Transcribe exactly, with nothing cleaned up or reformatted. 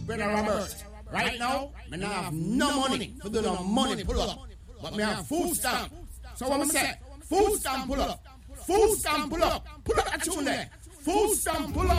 Brother Robert. Right now, me not have no money. Me do no money pull up. But me have food stamp. So what me say? Food stamp pull up. Food stamp pull up. Pull up that tune there. Food stamp pull up.